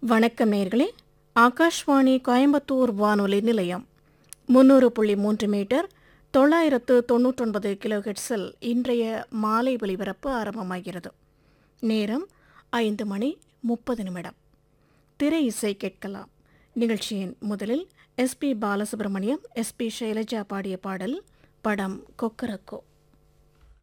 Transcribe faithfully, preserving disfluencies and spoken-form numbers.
வணக்கம் நேயர்களே. ஆகாஷ்வாணி கோயம்புத்தூர் வானொலி நிலையம் முன்னூறு புள்ளி மூன்று மீட்டர் தொள்ளாயிரத்து தொன்னூற்றொன்பது கிலோஹெட்ஸில் இன்றைய மாலை ஒலிபரப்பு ஆரம்பமாகிறது. நேரம் ஐந்து மணி முப்பது நிமிடம். திரை இசை கேட்கலாம். நிகழ்ச்சியின் முதலில் S B Balasubramaniam, S B Shailaja பாடிய பாடல். படம் கொக்கரக்கோ.